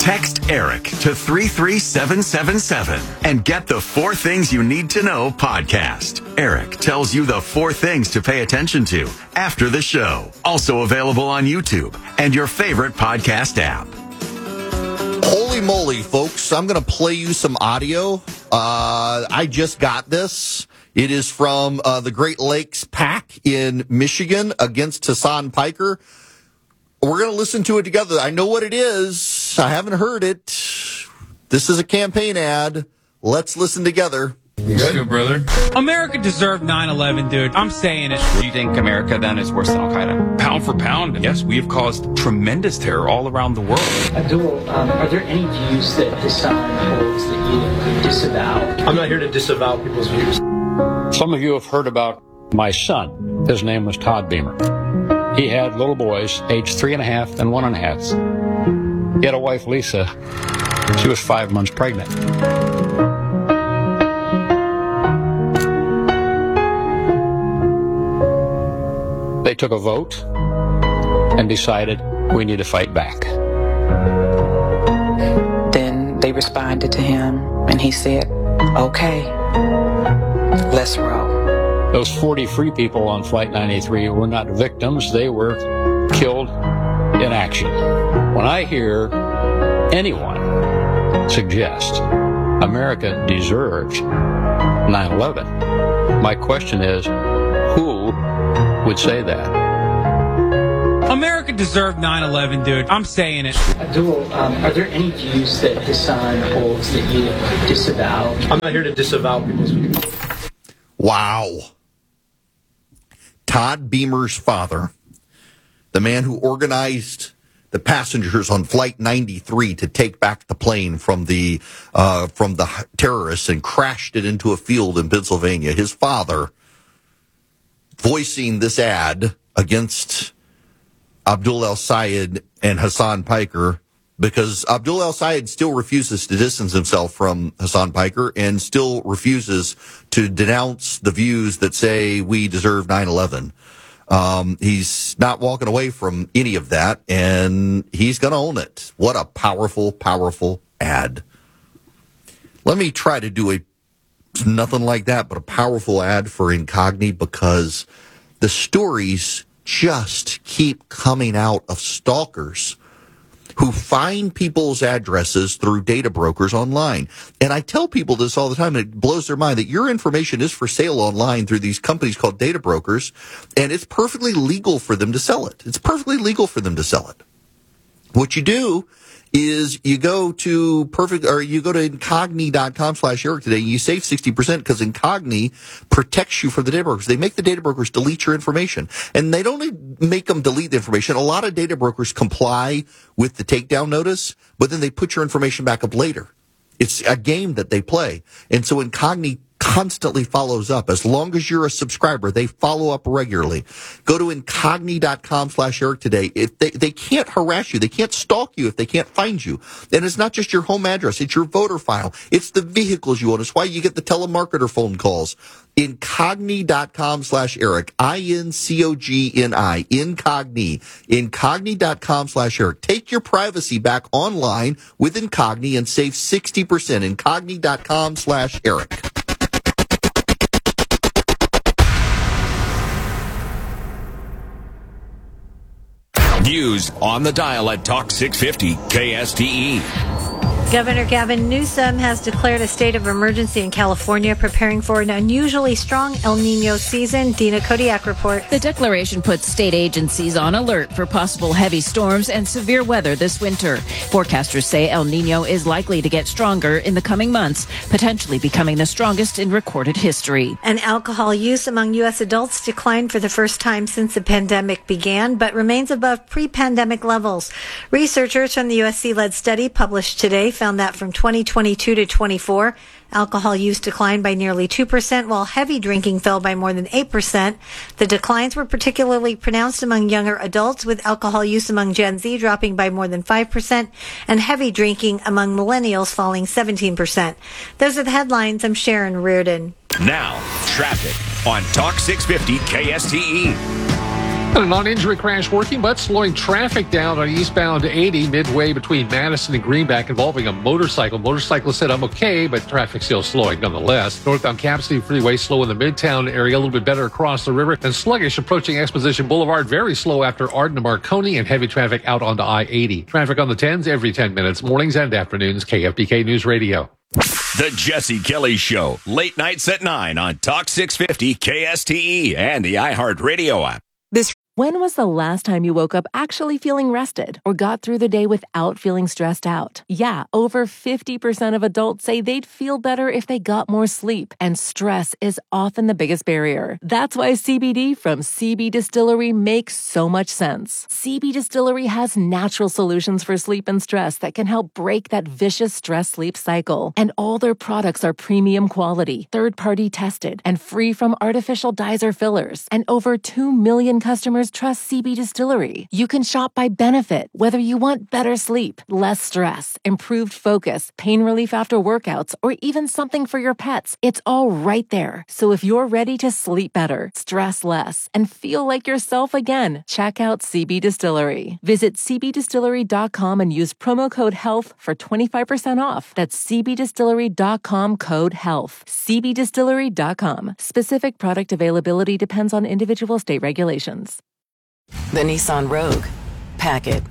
Text ERIC to 33777 and get the 4 Things You Need to Know podcast. ERIC tells you the 4 things to pay attention to after the show. Also available on YouTube and your favorite podcast app. Holy moly, folks. I'm going to play you some audio. I just got this. It is from the Great Lakes Pack in Michigan against Hasan Piker. We're going to listen to it together. I know what it is. I haven't heard it. This is a campaign ad. Let's listen together. Good, brother. America deserved 9/11, dude. I'm saying it. Do you think America then is worse than Al-Qaeda? Pound for pound, yes, we have caused tremendous terror all around the world. Abdul, are there any views that Hasan holds that you disavow? I'm not here to disavow people's views. Some of you have heard about my son. His name was Todd Beamer. He had little boys, aged 3.5 and 1.5. He had a wife, Lisa. She was 5 months pregnant. They took a vote and decided we need to fight back. Then they responded to him, and he said, okay, let's roll. Those 40 free people on Flight 93 were not victims. They were killed in action. When I hear anyone suggest America deserves 9/11, my question is, who would say that? America deserved 9/11, dude. I'm saying it. Abdul, are there any views that Hasan holds that you disavow? I'm not here to disavow people's views. Wow. Todd Beamer's father, the man who organized the passengers on Flight 93 to take back the plane from the terrorists and crashed it into a field in Pennsylvania. His father voicing this ad against Abdul El-Sayed and Hasan Piker, because Abdul El-Sayed still refuses to distance himself from Hasan Piker and still refuses to denounce the views that say we deserve 9/11. He's not walking away from any of that, and he's going to own it. What a powerful, powerful ad. Let me try to do nothing like that, but a powerful ad for Incogni, because the stories just keep coming out of stalkers who find people's addresses through data brokers online. And I tell people this all the time, and it blows their mind that your information is for sale online through these companies called data brokers, and it's perfectly legal for them to sell it. It's perfectly legal for them to sell it. What you do is you go to Incogni.com/Eric today, and you save 60% because Incogni protects you from the data brokers. They make the data brokers delete your information. And they don't only make them delete the information. A lot of data brokers comply with the takedown notice, but then they put your information back up later. It's a game that they play. And so Incogni constantly follows up. As long as you're a subscriber, they follow up regularly. Go to Incogni.com/Eric today. They can't harass you. They can't stalk you if they can't find you. And it's not just your home address. It's your voter file. It's the vehicles you own. It's why you get the telemarketer phone calls. Incogni.com/Eric. INCOGNI. Incogni. Incogni.com/Eric. Take your privacy back online with Incogni and save 60%. Incogni.com/Eric. News on the dial at Talk 650 KSTE. Governor Gavin Newsom has declared a state of emergency in California, preparing for an unusually strong El Nino season. Dina Kodiak reports. The declaration puts state agencies on alert for possible heavy storms and severe weather this winter. Forecasters say El Nino is likely to get stronger in the coming months, potentially becoming the strongest in recorded history. And alcohol use among U.S. adults declined for the first time since the pandemic began, but remains above pre-pandemic levels. Researchers from the USC-led study published today found that from 2022 to 24, alcohol use declined by nearly 2%, while heavy drinking fell by more than 8%. The declines were particularly pronounced among younger adults, with alcohol use among Gen Z dropping by more than 5%, and heavy drinking among millennials falling 17%. Those are the headlines. I'm Sharon Reardon. Now, traffic on Talk 650 KSTE. A non-injury crash working, but slowing traffic down on eastbound 80 midway between Madison and Greenback involving a motorcycle. Motorcyclist said, I'm okay, but traffic still slowing nonetheless. Northbound Cap City Freeway slow in the Midtown area, a little bit better across the river, and sluggish approaching Exposition Boulevard. Very slow after Arden to Marconi, and heavy traffic out onto I-80. Traffic on the 10s every 10 minutes, mornings and afternoons. KFBK News Radio. The Jesse Kelly Show, late nights at 9 on Talk 650 KSTE and the iHeartRadio app. When was the last time you woke up actually feeling rested or got through the day without feeling stressed out? Yeah, over 50% of adults say they'd feel better if they got more sleep, and stress is often the biggest barrier. That's why CBD from CB Distillery makes so much sense. CB Distillery has natural solutions for sleep and stress that can help break that vicious stress-sleep cycle. And all their products are premium quality, third-party tested, and free from artificial dyes or fillers. And over 2 million customers trust CB Distillery. You can shop by benefit, whether you want better sleep, less stress, improved focus, pain relief after workouts, or even something for your pets. It's all right there. So if you're ready to sleep better, stress less, and feel like yourself again, check out CB Distillery. Visit cbdistillery.com and use promo code HEALTH for 25% off. That's cbdistillery.com code HEALTH. cbdistillery.com. Specific product availability depends on individual state regulations. The Nissan Rogue. Pack it.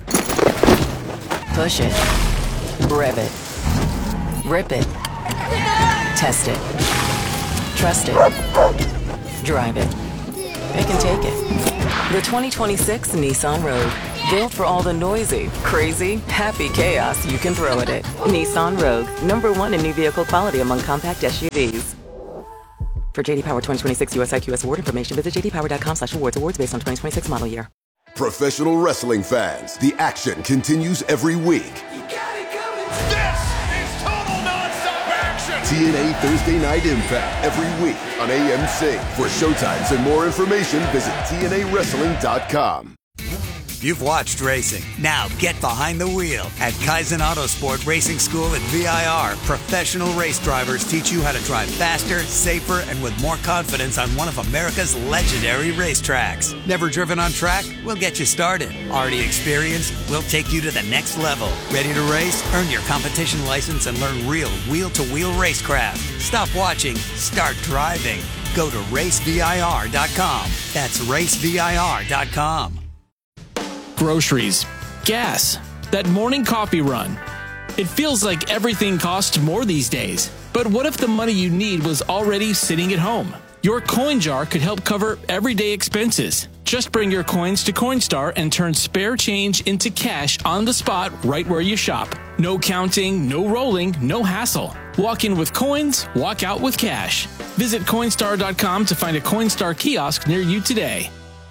Push it. Rev it. Rip it. Test it. Trust it. Drive it. It can take it. The 2026 Nissan Rogue. Built for all the noisy, crazy, happy chaos you can throw at it. Nissan Rogue. #1 in new vehicle quality among compact SUVs. For JD Power 2026 US IQS award information, visit jdpower.com/awards. Awards based on 2026 model year. Professional wrestling fans, the action continues every week. This is total nonstop action. TNA Thursday Night Impact every week on AMC. For showtimes and more information, visit TNAWrestling.com. You've watched racing. Now get behind the wheel. At Kaizen Autosport Racing School at VIR, professional race drivers teach you how to drive faster, safer, and with more confidence on one of America's legendary racetracks. Never driven on track? We'll get you started. Already experienced? We'll take you to the next level. Ready to race? Earn your competition license and learn real wheel-to-wheel racecraft. Stop watching. Start driving. Go to racevir.com. That's racevir.com. Groceries, gas, that morning coffee run. It feels like everything costs more these days. But what if the money you need was already sitting at home? Your coin jar could help cover everyday expenses. Just bring your coins to Coinstar and turn spare change into cash on the spot right where you shop. No counting, no rolling, no hassle. Walk in with coins, walk out with cash. Visit Coinstar.com to find a Coinstar kiosk near you today.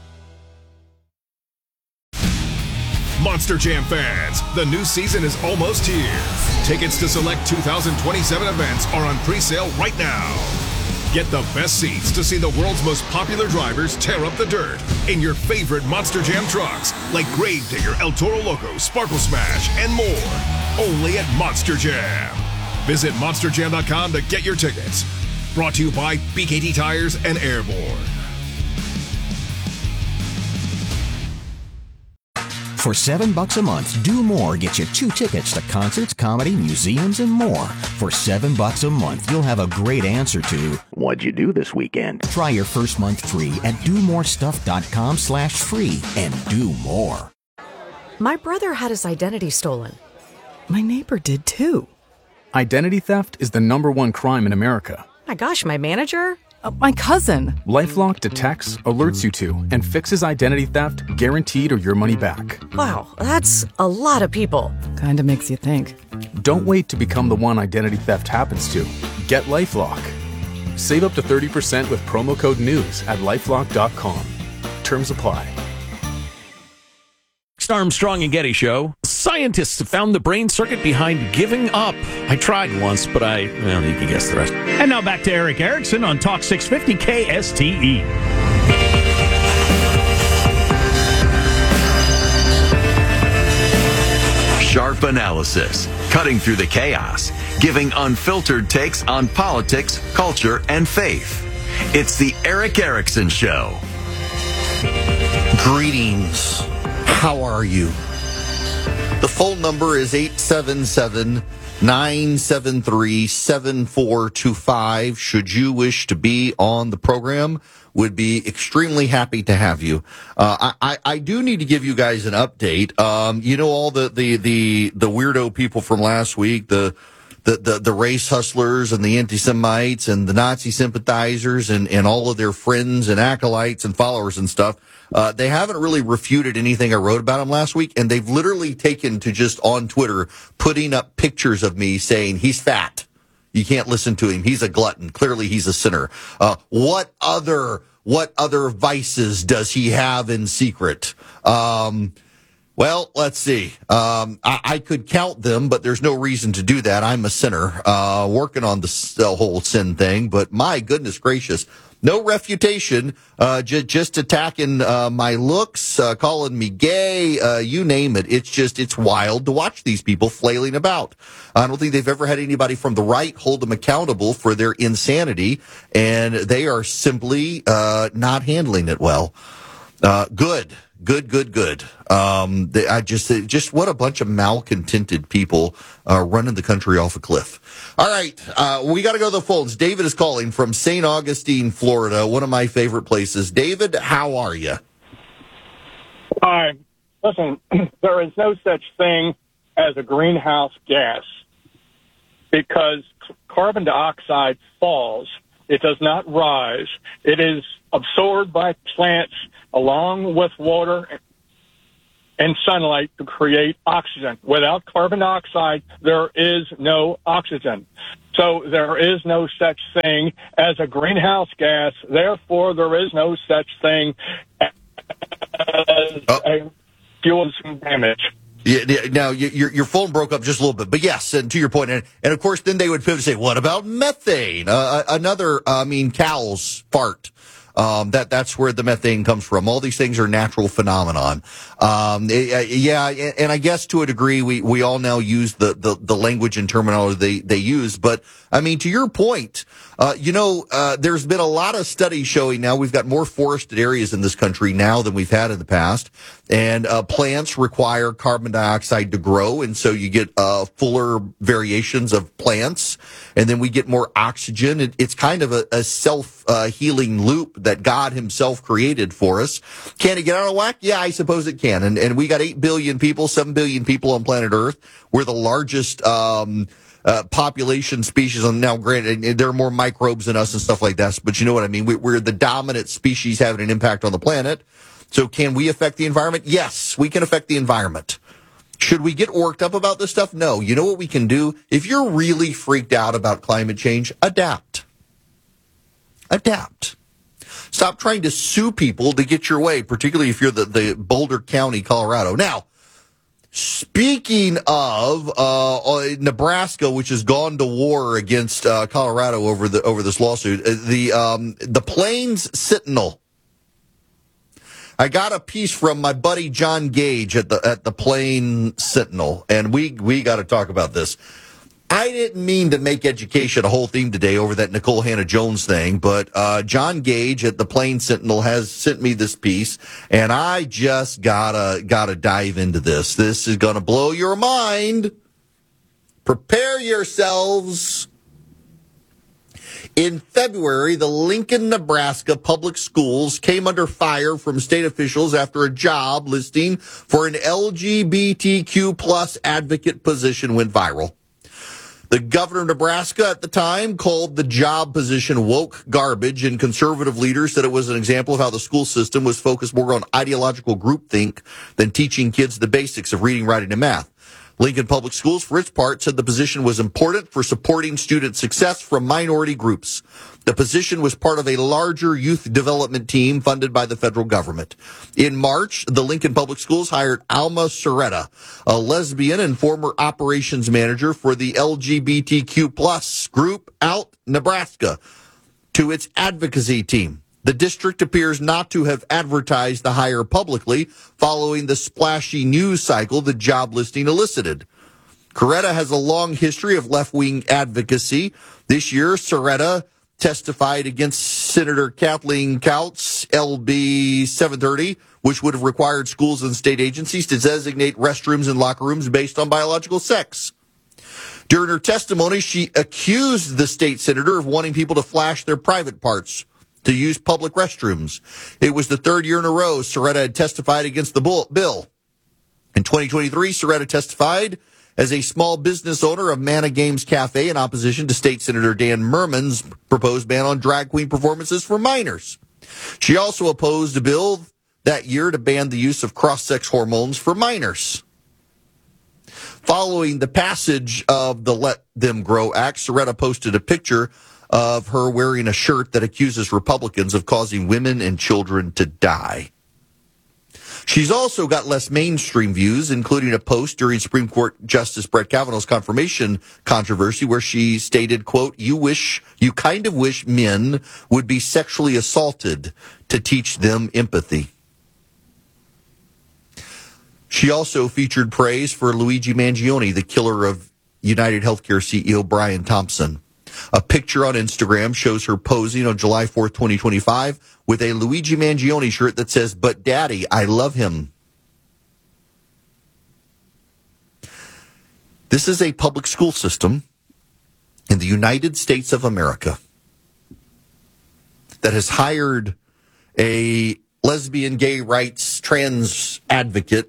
Monster Jam fans, the new season is almost here. Tickets to select 2027 events are on pre-sale right now. Get the best seats to see the world's most popular drivers tear up the dirt in your favorite Monster Jam trucks like Gravedigger, El Toro Loco, Sparkle Smash, and more. Only at Monster Jam. Visit monsterjam.com to get your tickets. Brought to you by BKT Tires and Airborne. For $7 a month, Do More gets you 2 tickets to concerts, comedy, museums, and more. For $7 a month, you'll have a great answer to, what'd you do this weekend? Try your first month free at domorestuff.com/free and do more. My brother had his identity stolen. My neighbor did too. Identity theft is the #1 crime in America. My gosh, my manager? My cousin. LifeLock detects, alerts you to, and fixes identity theft guaranteed or your money back. Wow, that's a lot of people. Kinda makes you think. Don't wait to become the one identity theft happens to. Get LifeLock. Save up to 30% with promo code NEWS at lifelock.com. Terms apply. Armstrong and Getty Show. Scientists have found the brain circuit behind giving up. I tried once, but you can guess the rest. And now back to Eric Erickson on Talk 650 KSTE. Sharp analysis, cutting through the chaos, giving unfiltered takes on politics, culture, and faith. It's the Eric Erickson Show. Greetings. How are you? The phone number is 877-973-7425. Should you wish to be on the program, would be extremely happy to have you. I do need to give you guys an update. You know, all the weirdo people from last week, the race hustlers and the anti-Semites and the Nazi sympathizers and all of their friends and acolytes and followers and stuff. They haven't really refuted anything I wrote about them last week, and they've literally taken to just on Twitter putting up pictures of me saying he's fat. You can't listen to him. He's a glutton. Clearly he's a sinner. What other vices does he have in secret? Well, let's see. I could count them, but there's no reason to do that. I'm a sinner, working on the whole sin thing, but my goodness gracious. No refutation, just attacking my looks, calling me gay, you name it. It's wild to watch these people flailing about. I don't think they've ever had anybody from the right hold them accountable for their insanity, and they are simply not handling it well. Good. Just what a bunch of malcontented people running the country off a cliff. All right, we got to go to the phones. David is calling from St. Augustine, Florida, one of my favorite places. David, how are you? Hi. Listen, there is no such thing as a greenhouse gas because carbon dioxide falls. It does not rise. It is absorbed by plants along with water and sunlight to create oxygen. Without carbon dioxide, there is no oxygen. So there is no such thing as a greenhouse gas. Therefore, there is no such thing as a fuel damage. Yeah, now your phone broke up just a little bit, but yes, and to your point, and of course, then they would pivot and say, "What about methane? Cows fart." That's where the methane comes from. All these things are natural phenomenon. And I guess to a degree, we all now use the language and terminology they use. But I mean, to your point, there's been a lot of studies showing now we've got more forested areas in this country now than we've had in the past. And plants require carbon dioxide to grow, and so you get fuller variations of plants, and then we get more oxygen. It's kind of a self-healing loop that God himself created for us. Can it get out of whack? Yeah, I suppose it can. And we got 8 billion people, 7 billion people on planet Earth. We're the largest population species. Now, granted, there are more microbes than us and stuff like that, but you know what I mean. We're the dominant species having an impact on the planet. So can we affect the environment? Yes, we can affect the environment. Should we get worked up about this stuff? No. You know what we can do? If you're really freaked out about climate change, adapt. Stop trying to sue people to get your way, particularly if you're the Boulder County, Colorado. Now, speaking of Nebraska, which has gone to war against Colorado over this lawsuit, the Plains Sentinel. I got a piece from my buddy John Gage at the Plains Sentinel, and we got to talk about this. I didn't mean to make education a whole theme today over that Nicole Hannah-Jones thing, but John Gage at the Plains Sentinel has sent me this piece, and I just gotta dive into this. This is gonna blow your mind. Prepare yourselves. In February, the Lincoln, Nebraska public schools came under fire from state officials after a job listing for an LGBTQ plus advocate position went viral. The governor of Nebraska at the time called the job position woke garbage, and conservative leaders said it was an example of how the school system was focused more on ideological groupthink than teaching kids the basics of reading, writing, and math. Lincoln Public Schools, for its part, said the position was important for supporting student success from minority groups. The position was part of a larger youth development team funded by the federal government. In March, the Lincoln Public Schools hired Alma Soretta, a lesbian and former operations manager for the LGBTQ plus group Out Nebraska, to its advocacy team. The district appears not to have advertised the hire publicly following the splashy news cycle the job listing elicited. Soretta has a long history of left-wing advocacy. This year, Soretta testified against Senator Kathleen Kautz, LB 730, which would have required schools and state agencies to designate restrooms and locker rooms based on biological sex. During her testimony, she accused the state senator of wanting people to flash their private parts to use public restrooms. It was the third year in a row Soretta had testified against the bill. In 2023, Soretta testified as a small business owner of Mana Games Cafe in opposition to State Senator Dan Merman's proposed ban on drag queen performances for minors. She also opposed a bill that year to ban the use of cross-sex hormones for minors. Following the passage of the Let Them Grow Act, Soretta posted a picture of her wearing a shirt that accuses Republicans of causing women and children to die. She's also got less mainstream views, including a post during Supreme Court Justice Brett Kavanaugh's confirmation controversy where she stated, quote, you kind of wish men would be sexually assaulted to teach them empathy. She also featured praise for Luigi Mangione, the killer of United Healthcare CEO Brian Thompson. A picture on Instagram shows her posing on July 4th, 2025, with a Luigi Mangione shirt that says, "But Daddy, I love him." This is a public school system in the United States of America that has hired a lesbian, gay rights, trans advocate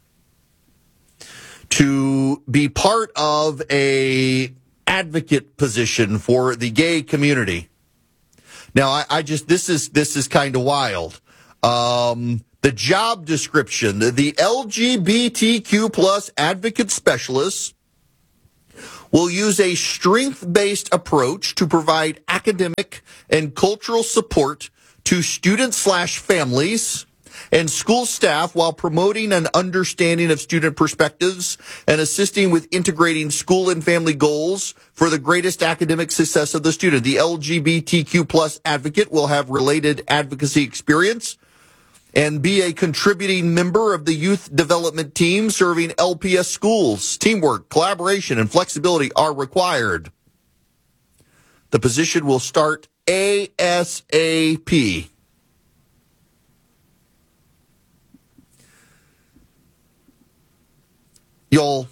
to be part of a advocate position for the gay community. Now, this is kind of wild. The job description, the LGBTQ plus advocate specialist will use a strength-based approach to provide academic and cultural support to students/families and school staff while promoting an understanding of student perspectives and assisting with integrating school and family goals for the greatest academic success of the student. The LGBTQ plus advocate will have related advocacy experience and be a contributing member of the youth development team serving LPS schools. Teamwork, collaboration, and flexibility are required. The position will start ASAP. Y'all,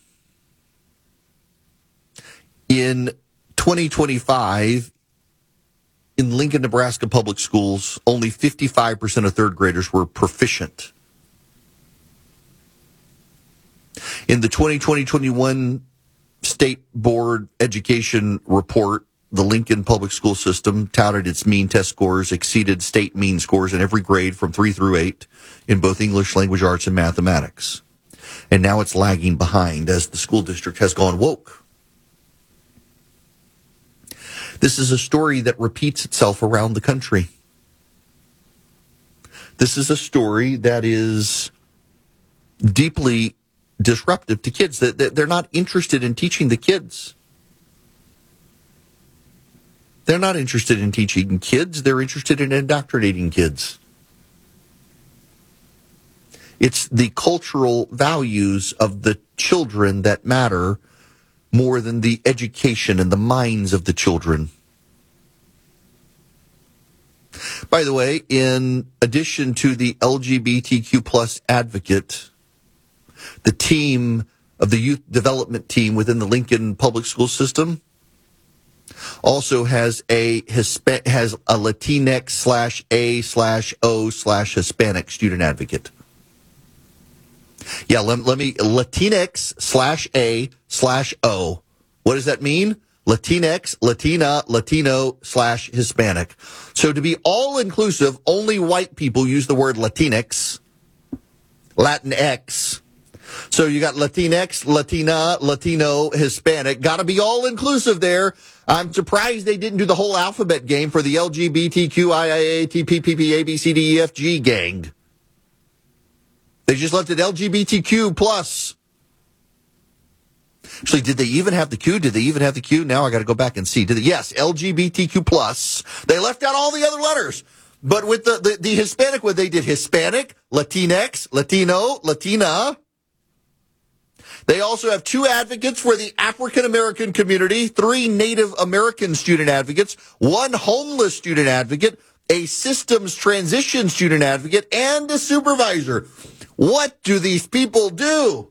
in 2025, in Lincoln, Nebraska public schools, only 55% of third graders were proficient. In the 2020-21 State Board Education Report, the Lincoln Public School System touted its mean test scores exceeded state mean scores in every grade from 3 through 8 in both English, language arts, and mathematics. And now it's lagging behind as the school district has gone woke. This is a story that repeats itself around the country. This is a story that is deeply disruptive to kids. They're not interested in teaching the kids. They're not interested in teaching kids. They're interested in indoctrinating kids. It's the cultural values of the children that matter more than the education and the minds of the children. By the way, in addition to the LGBTQ plus advocate, the team of the youth development team within the Lincoln Public School System also has a Latinx/A/O/Hispanic student advocate. Yeah, let me, Latinx/A/O. What does that mean? Latinx, Latina, Latino/Hispanic. So to be all-inclusive, only white people use the word Latinx, Latinx. So you got Latinx, Latina, Latino, Hispanic. Got to be all-inclusive there. I'm surprised they didn't do the whole alphabet game for the LGBTQIAATPPABCDEFG gang. They just left it LGBTQ plus. Actually, did they even have the Q? Now I got to go back and see. Yes, LGBTQ plus. They left out all the other letters. But with the Hispanic one, they did Hispanic, Latinx, Latino, Latina. They also have 2 advocates for the African American community, 3 Native American student advocates, 1 homeless student advocate, a systems transition student advocate, and a supervisor. What do these people do?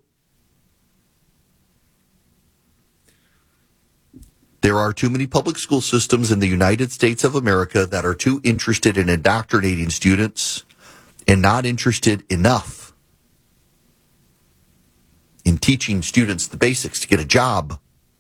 There are too many public school systems in the United States of America that are too interested in indoctrinating students and not interested enough in teaching students the basics to get a job.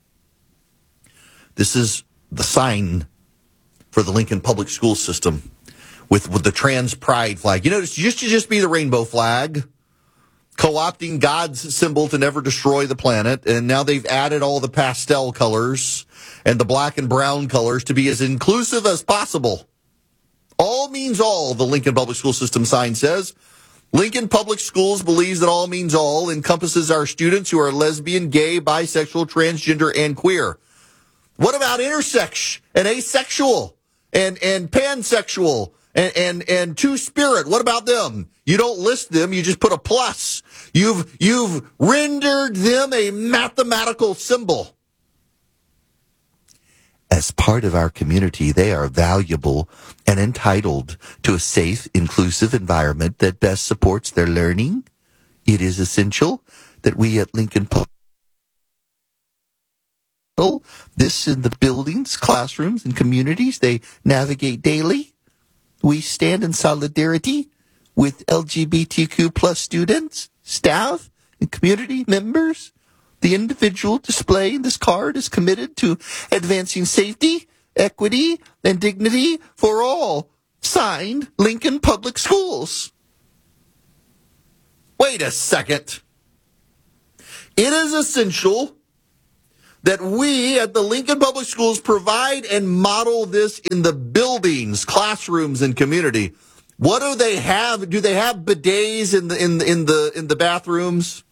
This is the sign for the Lincoln Public School System with the trans pride flag. You know, it used to just be the rainbow flag, co-opting God's symbol to never destroy the planet, and now they've added all the pastel colors and the black and brown colors to be as inclusive as possible. All means all, the Lincoln Public School System sign says. Lincoln Public Schools believes that all means all encompasses our students who are lesbian, gay, bisexual, transgender, and queer. What about intersex and asexual and pansexual and two-spirit? What about them? You don't list them, you just put a plus. You've rendered them a mathematical symbol. As part of our community, they are valuable and entitled to a safe, inclusive environment that best supports their learning. It is essential that we at Lincoln Public this in the buildings, classrooms, and communities they navigate daily. We stand in solidarity with LGBTQ plus students, staff, and community members. The individual displaying this card is committed to advancing safety, equity, and dignity for all. Signed, Lincoln Public Schools. Wait a second. It is essential that we at the Lincoln Public Schools provide and model this in the buildings, classrooms, and community. What do they have? Do they have bidets in the bathrooms?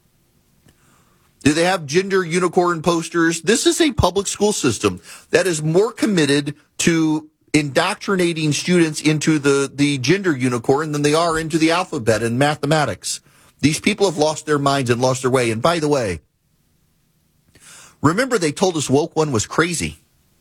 Do they have gender unicorn posters? This is a public school system that is more committed to indoctrinating students into the gender unicorn than they are into the alphabet and mathematics. These people have lost their minds and lost their way. And by the way, remember they told us Woke 1 was crazy.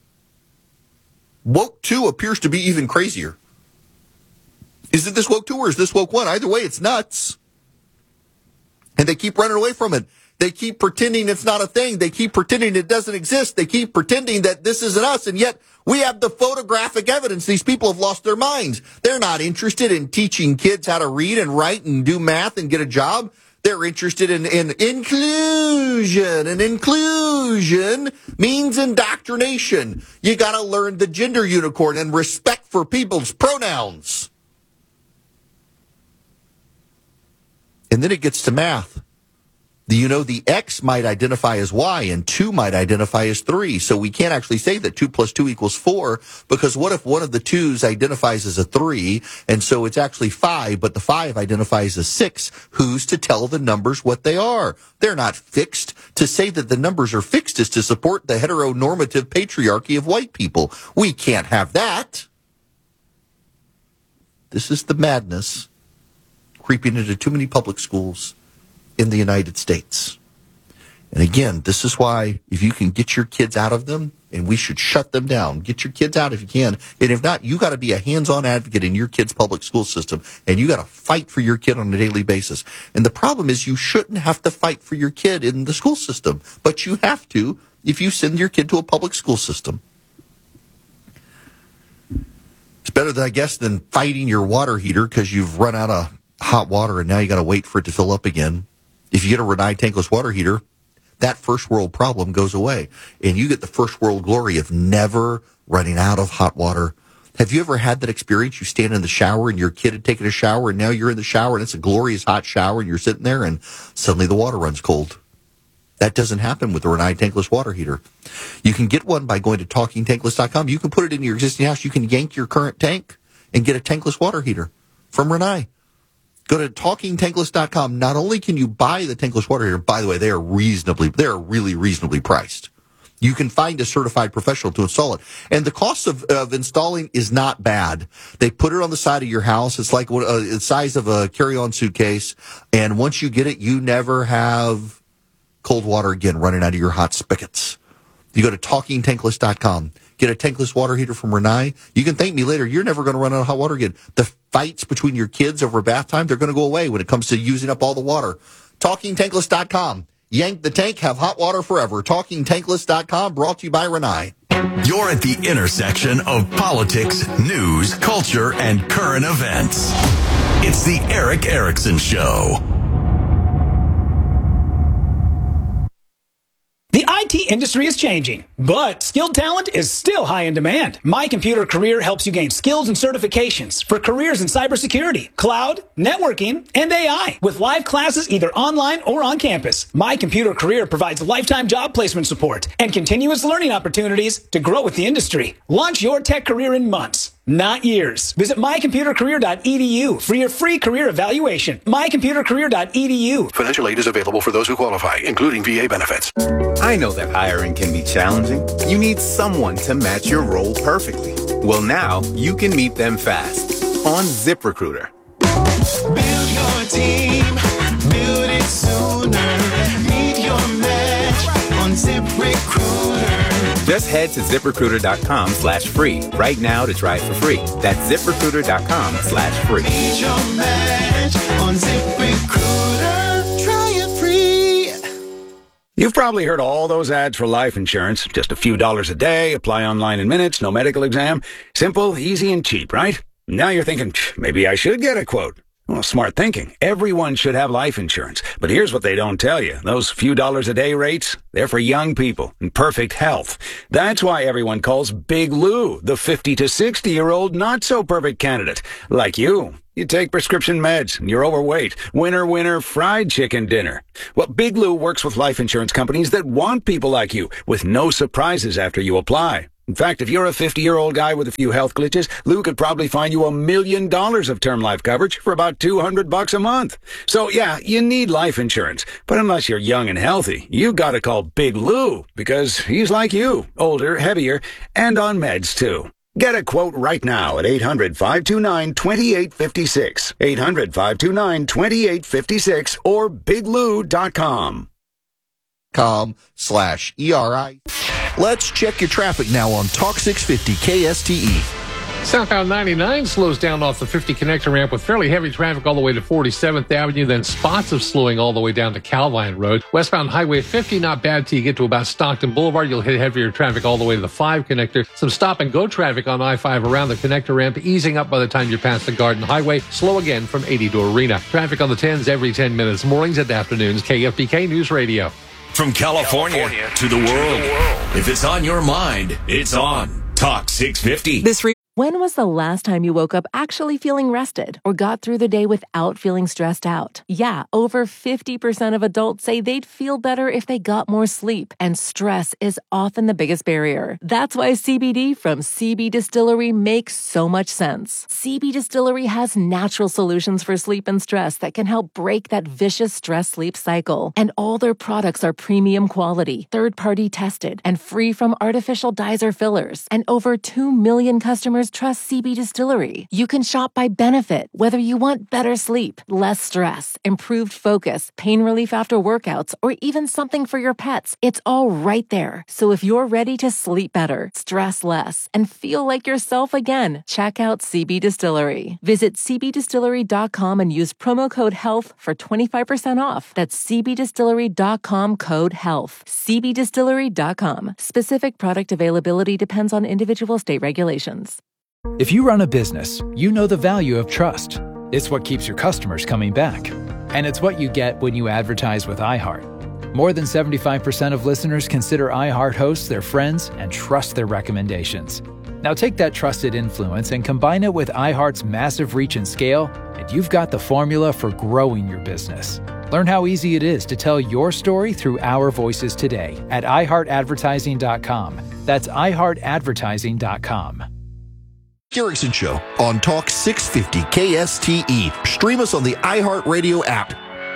Woke 2 appears to be even crazier. Is it this Woke 2 or is this Woke 1? Either way, it's nuts. And they keep running away from it. They keep pretending it's not a thing. They keep pretending it doesn't exist. They keep pretending that this isn't us. And yet we have the photographic evidence. These people have lost their minds. They're not interested in teaching kids how to read and write and do math and get a job. They're interested in inclusion. And inclusion means indoctrination. You got to learn the gender unicorn and respect for people's pronouns. And then it gets to math. You know, the X might identify as Y and 2 might identify as 3. So we can't actually say that 2 plus 2 equals 4 because what if one of the 2's identifies as a 3 and so it's actually 5, but the 5 identifies as 6? Who's to tell the numbers what they are? They're not fixed. To say that the numbers are fixed is to support the heteronormative patriarchy of white people. We can't have that. This is the madness creeping into too many public schools in the United States. And again, this is why if you can get your kids out of them, and we should shut them down, get your kids out if you can. And if not, you got to be a hands-on advocate in your kid's public school system, and you got to fight for your kid on a daily basis. And the problem is you shouldn't have to fight for your kid in the school system, but you have to if you send your kid to a public school system. It's better, I guess, than fighting your water heater because you've run out of hot water and now you got to wait for it to fill up again. If you get a Rinnai tankless water heater, that first world problem goes away. And you get the first world glory of never running out of hot water. Have you ever had that experience? You stand in the shower and your kid had taken a shower and now you're in the shower and it's a glorious hot shower and you're sitting there and suddenly the water runs cold. That doesn't happen with the Rinnai tankless water heater. You can get one by going to TalkingTankless.com. You can put it in your existing house. You can yank your current tank and get a tankless water heater from Rinnai. Go to TalkingTankless.com. Not only can you buy the tankless water heater, by the way, they are really reasonably priced. You can find a certified professional to install it. And the cost of installing is not bad. They put it on the side of your house. It's like the size of a carry-on suitcase. And once you get it, you never have cold water again running out of your hot spigots. You go to TalkingTankless.com. Get a tankless water heater from Renai. You can thank me later. You're never going to run out of hot water again. The fights between your kids over bath time, they're going to go away when it comes to using up all the water. TalkingTankless.com. Yank the tank, have hot water forever. TalkingTankless.com, brought to you by Renai. You're at the intersection of politics, news, culture, and current events. It's the Eric Erickson Show. The IT industry is changing, but skilled talent is still high in demand. My Computer Career helps you gain skills and certifications for careers in cybersecurity, cloud, networking, and AI with live classes either online or on campus. My Computer Career provides lifetime job placement support and continuous learning opportunities to grow with the industry. Launch your tech career in months, not years. Visit mycomputercareer.edu for your free career evaluation. mycomputercareer.edu. Financial aid is available for those who qualify, including VA benefits. I know that hiring can be challenging. You need someone to match your role perfectly. Well, now you can meet them fast on ZipRecruiter. Build your team, build it sooner. Meet your match on ZipRecruiter. Just head to ZipRecruiter.com/free right now to try it for free. That's ZipRecruiter.com/free. Meet your match on ZipRecruiter. Try it free. You've probably heard all those ads for life insurance. Just a few dollars a day, apply online in minutes, no medical exam. Simple, easy, and cheap, right? Now you're thinking, maybe I should get a quote. Well, smart thinking. Everyone should have life insurance. But here's what they don't tell you. Those few dollars a day rates, they're for young people in perfect health. That's why everyone calls Big Lou the 50 to 60-year-old not-so-perfect candidate. Like you. You take prescription meds, and you're overweight. Winner, winner, fried chicken dinner. Well, Big Lou works with life insurance companies that want people like you, with no surprises after you apply. In fact, if you're a 50-year-old guy with a few health glitches, Lou could probably find you $1 million of term life coverage for about $200 a month. So, yeah, you need life insurance. But unless you're young and healthy, you gotta call Big Lou, because he's like you, older, heavier, and on meds, too. Get a quote right now at 800-529-2856. 800-529-2856 or biglou.com. .com/ERI. Let's check your traffic now on Talk 650 KSTE. Southbound 99 slows down off the 50 connector ramp with fairly heavy traffic all the way to 47th Avenue, then spots of slowing all the way down to Calvine Road. Westbound Highway 50, not bad till you get to about Stockton Boulevard. You'll hit heavier traffic all the way to the 5 connector. Some stop and go traffic on I-5 around the connector ramp, easing up by the time you're past the Garden Highway. Slow again from 80 to Arena. Traffic on the 10s every 10 minutes, mornings and afternoons. KFBK News Radio. From California to the world. If it's on your mind, it's on Talk 650. When was the last time you woke up actually feeling rested or got through the day without feeling stressed out? Yeah, over 50% of adults say they'd feel better if they got more sleep, and stress is often the biggest barrier. That's why CBD from CB Distillery makes so much sense. CB Distillery has natural solutions for sleep and stress that can help break that vicious stress-sleep cycle. And all their products are premium quality, third-party tested, and free from artificial dyes or fillers. And over 2 million customers trust CB Distillery. You can shop by benefit, whether you want better sleep, less stress, improved focus, pain relief after workouts, or even something for your pets. It's all right there. So if you're ready to sleep better, stress less, and feel like yourself again, check out CB Distillery. Visit cbdistillery.com and use promo code HEALTH for 25% off. That's cbdistillery.com, code HEALTH. cbdistillery.com. Specific product availability depends on individual state regulations. If you run a business, you know the value of trust. It's what keeps your customers coming back. And it's what you get when you advertise with iHeart. More than 75% of listeners consider iHeart hosts their friends and trust their recommendations. Now take that trusted influence and combine it with iHeart's massive reach and scale, and you've got the formula for growing your business. Learn how easy it is to tell your story through our voices today at iHeartAdvertising.com. That's iHeartAdvertising.com. Erickson Show on Talk 650 KSTE. Stream us on the iHeartRadio app.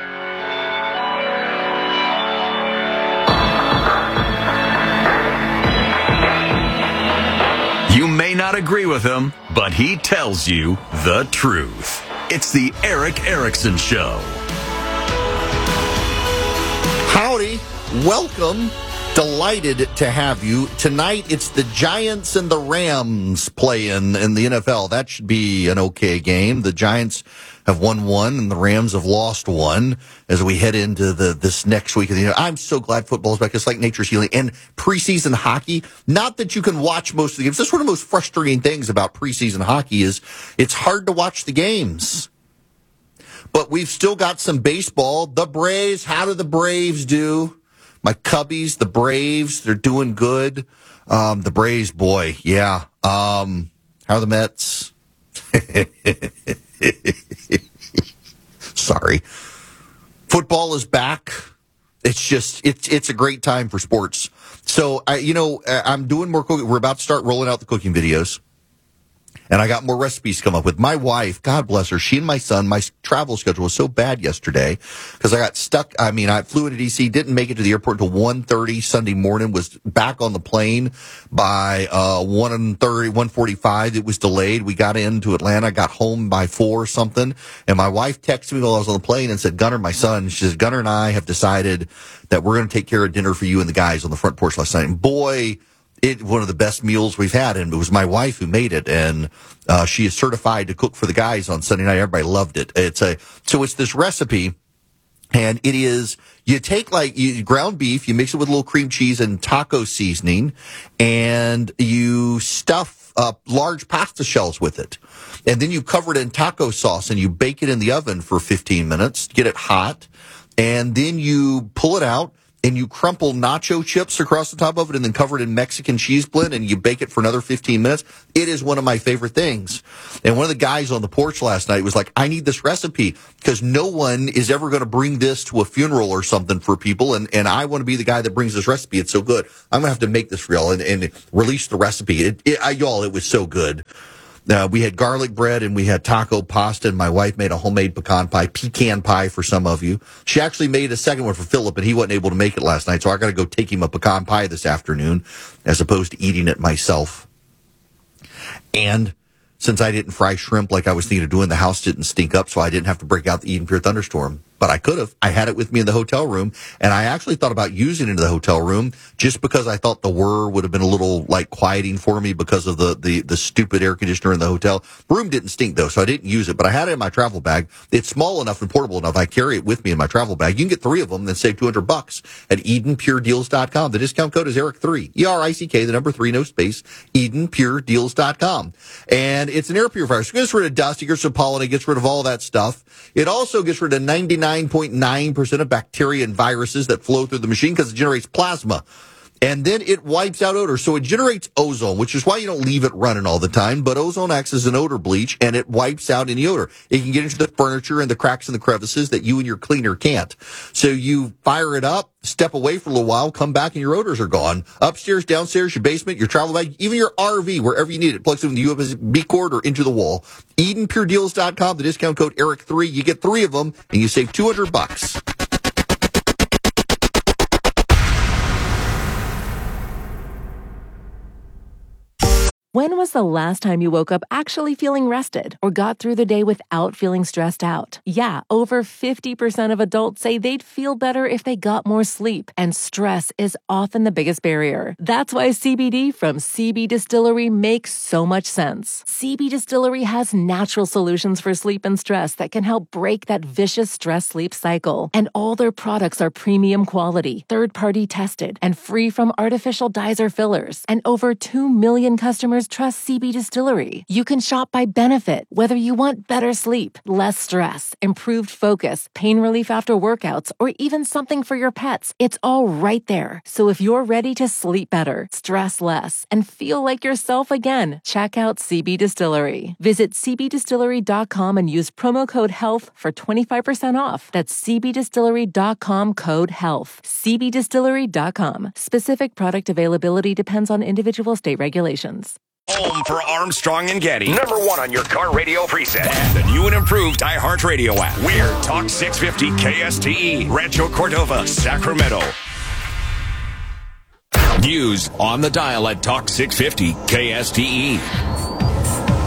You may not agree with him, but he tells you the truth. It's the Eric Erickson Show. Howdy. Welcome Delighted to have you. Tonight, it's the Giants and the Rams playing in the NFL. That should be an okay game. The Giants have won one, and the Rams have lost one as we head into this next week of the year. I'm so glad football's back. It's like nature's healing. And preseason hockey, not that you can watch most of the games. That's one of the most frustrating things about preseason hockey is it's hard to watch the games. But we've still got some baseball. The Braves, how do the Braves do? My Cubbies, the Braves, they're doing good. The Braves, boy, yeah. How are the Mets? Sorry. Football is back. It's just, it's a great time for sports. So, I'm doing more cooking. We're about to start rolling out the cooking videos. And I got more recipes to come up with. My wife, God bless her, she and my son, my travel schedule was so bad yesterday because I got stuck. I flew into D.C., didn't make it to the airport until 1:30 Sunday morning, was back on the plane by 1:45. It was delayed. We got into Atlanta, got home by 4 something. And my wife texted me while I was on the plane and said, Gunnar, my son, she says, Gunnar and I have decided that we're going to take care of dinner for you and the guys on the front porch last night. And boy, one of the best meals we've had, and it was my wife who made it, and she is certified to cook for the guys on Sunday night. Everybody loved it. So it's this recipe, and it is, you take ground beef, you mix it with a little cream cheese and taco seasoning, and you stuff up large pasta shells with it. And then you cover it in taco sauce, and you bake it in the oven for 15 minutes, get it hot, and then you pull it out, and you crumple nacho chips across the top of it and then cover it in Mexican cheese blend and you bake it for another 15 minutes. It is one of my favorite things. And one of the guys on the porch last night was like, I need this recipe because no one is ever going to bring this to a funeral or something for people. And I want to be the guy that brings this recipe. It's so good. I'm going to have to make this real and release the recipe. It was so good. We had garlic bread and we had taco pasta, and my wife made a homemade pecan pie for some of you. She actually made a second one for Philip, and he wasn't able to make it last night, so I got to go take him a pecan pie this afternoon as opposed to eating it myself. And since I didn't fry shrimp like I was thinking of doing, the house didn't stink up, so I didn't have to break out the Eden Pure Thunderstorm. But I could have. I had it with me in the hotel room, and I actually thought about using it in the hotel room just because I thought the whir would have been a little quieting for me because of the stupid air conditioner in the hotel. The room didn't stink though, so I didn't use it, but I had it in my travel bag. It's small enough and portable enough. I carry it with me in my travel bag. You can get 3 of them and then save $200 at EdenPureDeals.com. The discount code is ERIC3, ERICK, the number 3, no space, EdenPureDeals.com. And it's an air purifier. So it gets rid of dust, it gets rid of pollen, it gets rid of all that stuff. It also gets rid of 99.9% of bacteria and viruses that flow through the machine because it generates plasma. And then it wipes out odor. So it generates ozone, which is why you don't leave it running all the time. But ozone acts as an odor bleach, and it wipes out any odor. It can get into the furniture and the cracks and the crevices that you and your cleaner can't. So you fire it up, step away for a little while, come back, and your odors are gone. Upstairs, downstairs, your basement, your travel bag, even your RV, wherever you need it. Plugs it in the USB cord or into the wall. EdenPureDeals.com, the discount code ERIC3. You get 3 of them, and you save $200. When was the last time you woke up actually feeling rested or got through the day without feeling stressed out? Yeah, over 50% of adults say they'd feel better if they got more sleep, and stress is often the biggest barrier. That's why CBD from CB Distillery makes so much sense. CB Distillery has natural solutions for sleep and stress that can help break that vicious stress-sleep cycle. And all their products are premium quality, third-party tested, and free from artificial dyes or fillers. And over 2 million customers trust CB Distillery. You can shop by benefit, whether you want better sleep, less stress, improved focus, pain relief after workouts, or even something for your pets. It's all right there. So if you're ready to sleep better, stress less, and feel like yourself again, check out CB Distillery. Visit cbdistillery.com and use promo code HEALTH for 25% off. That's cbdistillery.com, code HEALTH. cbdistillery.com. Specific product availability depends on individual state regulations. Home for Armstrong and Getty. Number 1 on your car radio preset. And the new and improved iHeartRadio app. We're Talk 650 KSTE, Rancho Cordova, Sacramento. News on the dial at Talk 650 KSTE.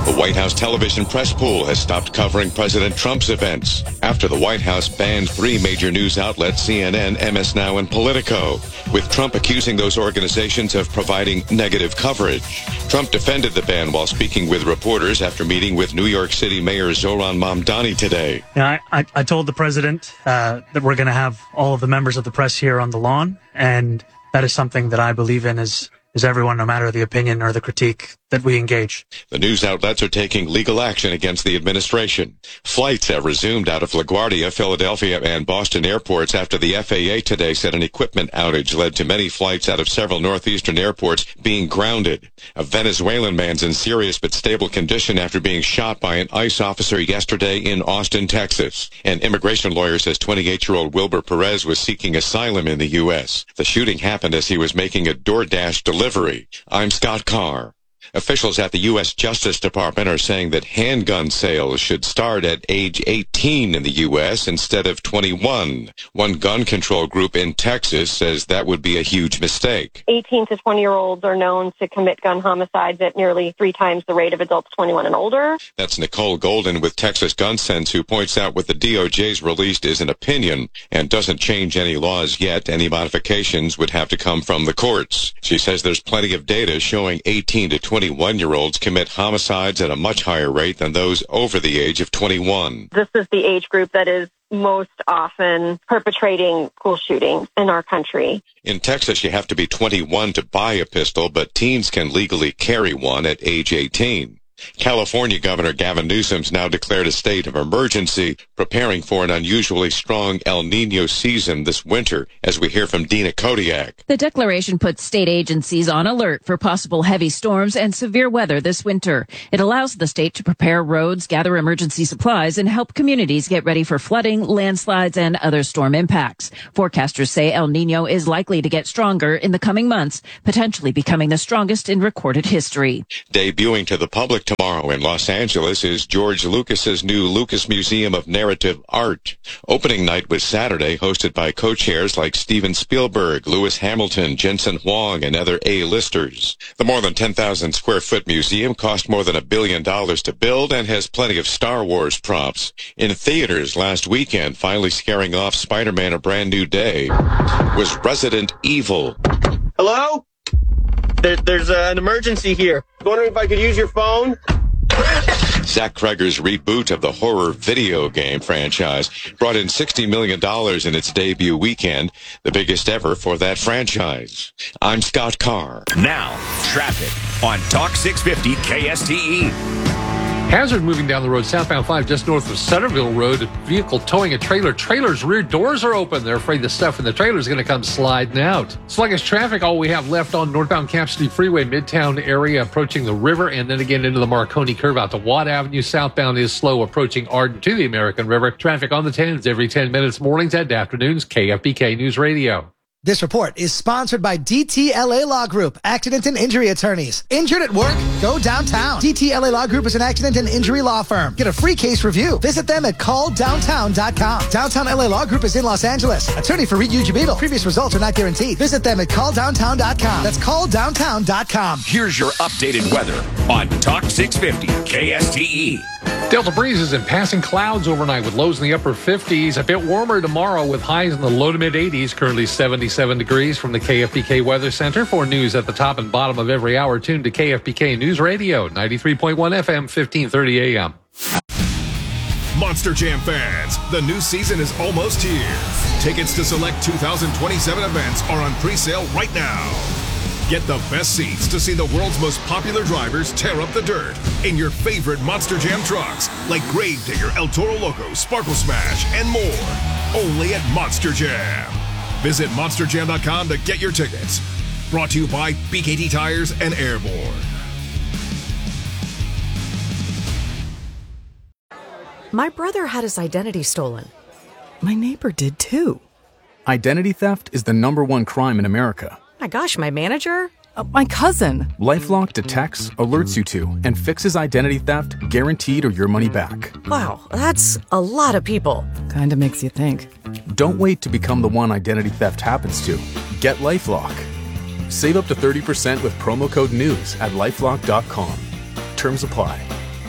The White House television press pool has stopped covering President Trump's events after the White House banned 3 major news outlets, CNN, MS Now, and Politico, with Trump accusing those organizations of providing negative coverage. Trump defended the ban while speaking with reporters after meeting with New York City Mayor Zohran Mamdani today. Yeah, I told the president that we're going to have all of the members of the press here on the lawn, and that is something that I believe in is everyone, no matter the opinion or the critique that we engage. The news outlets are taking legal action against the administration. Flights have resumed out of LaGuardia, Philadelphia, and Boston airports after the FAA today said an equipment outage led to many flights out of several northeastern airports being grounded. A Venezuelan man's in serious but stable condition after being shot by an ICE officer yesterday in Austin, Texas. An immigration lawyer says 28-year-old Wilbur Perez was seeking asylum in the U.S. The shooting happened as he was making a DoorDash delivery. I'm Scott Carr. Officials at the U.S. Justice Department are saying that handgun sales should start at age 18 in the U.S. instead of 21. One gun control group in Texas says that would be a huge mistake. 18 to 20-year-olds are known to commit gun homicides at nearly 3 times the rate of adults 21 and older. That's Nicole Golden with Texas Gun Sense, who points out what the DOJ's released is an opinion and doesn't change any laws yet. Any modifications would have to come from the courts. She says there's plenty of data showing 18 to 21-year-olds commit homicides at a much higher rate than those over the age of 21. This is the age group that is most often perpetrating school shootings in our country. In Texas, you have to be 21 to buy a pistol, but teens can legally carry one at age 18. California Governor Gavin Newsom's now declared a state of emergency, preparing for an unusually strong El Niño season this winter, as we hear from Dina Kodiak. The declaration puts state agencies on alert for possible heavy storms and severe weather this winter. It allows the state to prepare roads, gather emergency supplies, and help communities get ready for flooding, landslides, and other storm impacts. Forecasters say El Niño is likely to get stronger in the coming months, potentially becoming the strongest in recorded history. Debuting to the public tomorrow in Los Angeles is George Lucas's new Lucas Museum of Narrative Art. Opening night was Saturday, hosted by co-chairs like Steven Spielberg, Lewis Hamilton, Jensen Huang, and other A-listers. The more than 10,000 square foot museum cost more than $1 billion to build and has plenty of Star Wars props. In theaters last weekend, finally scaring off Spider-Man: A Brand New Day, was Resident Evil. Hello? There's an emergency here. Wondering if I could use your phone? Zach Cregger's reboot of the horror video game franchise brought in $60 million in its debut weekend, the biggest ever for that franchise. I'm Scott Carr. Now, traffic on Talk 650 KSTE. Hazard moving down the road, southbound 5 just north of Centerville Road. A vehicle towing a trailer. Trailer's rear doors are open. They're afraid the stuff in the trailer is going to come sliding out. Sluggish traffic, all we have left on northbound Cap City Freeway, Midtown area approaching the river, and then again into the Marconi curve out to Watt Avenue. Southbound is slow approaching Arden to the American River. Traffic on the 10s every 10 minutes, mornings and afternoons. KFBK News Radio. This report is sponsored by DTLA Law Group, Accident and Injury Attorneys. Injured at work? Go downtown. DTLA Law Group is an accident and injury law firm. Get a free case review. Visit them at calldowntown.com. Downtown LA Law Group is in Los Angeles. Attorney for Reed Ujibito. Previous results are not guaranteed. Visit them at calldowntown.com. That's calldowntown.com. Here's your updated weather on Talk 650 KSTE. Delta breezes and passing clouds overnight with lows in the upper 50s. A bit warmer tomorrow with highs in the low to mid 80s. Currently 77 degrees from the KFBK Weather Center. For news at the top and bottom of every hour, tune to KFBK News Radio, 93.1 FM, 1530 AM. Monster Jam fans, the new season is almost here. Tickets to select 2027 events are on pre-sale right now. Get the best seats to see the world's most popular drivers tear up the dirt in your favorite Monster Jam trucks, like Gravedigger, El Toro Loco, Sparkle Smash, and more. Only at Monster Jam. Visit monsterjam.com to get your tickets. Brought to you by BKT Tires and Airborne. My brother had his identity stolen. My neighbor did too. Identity theft is the #1 crime in America. My gosh, my manager? My cousin. LifeLock detects, alerts you to, and fixes identity theft guaranteed or your money back. Wow, that's a lot of people. Kinda makes you think. Don't wait to become the one identity theft happens to. Get LifeLock. Save up to 30% with promo code NEWS at LifeLock.com. Terms apply.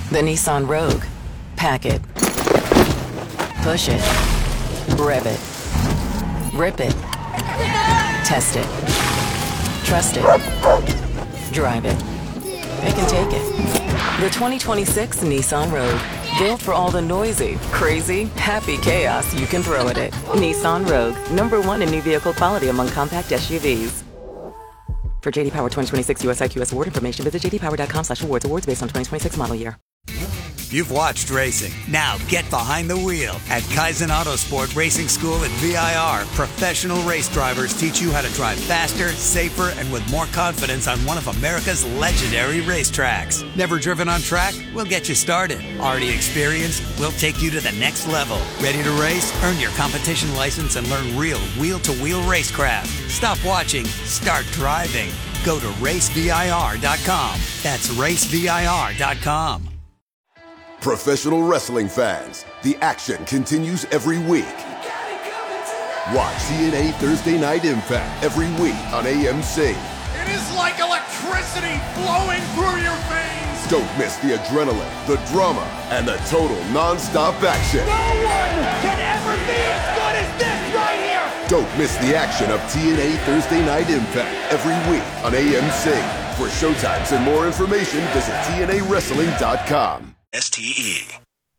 The Nissan Rogue. Pack it. Push it. Rev it. Rip it. Test it. Trust it. Drive it. It can take it. The 2026 Nissan Rogue. Built for all the noisy, crazy, happy chaos you can throw at it. Nissan Rogue. #1 in new vehicle quality among compact SUVs. For JD Power 2026 US IQS award information, visit jdpower.com/awards. Awards based on 2026 model year. You've watched racing. Now get behind the wheel. At Kaizen Autosport Racing School at VIR, professional race drivers teach you how to drive faster, safer, and with more confidence on one of America's legendary racetracks. Never driven on track? We'll get you started. Already experienced? We'll take you to the next level. Ready to race? Earn your competition license and learn real wheel-to-wheel racecraft. Stop watching. Start driving. Go to racevir.com. That's racevir.com. Professional wrestling fans, the action continues every week. Watch TNA Thursday Night Impact every week on AMC. It is like electricity flowing through your veins. Don't miss the adrenaline, the drama, and the total non-stop action. No one can ever be as good as this right here. Don't miss the action of TNA Thursday Night Impact every week on AMC. For showtimes and more information, visit TNAWrestling.com. STE.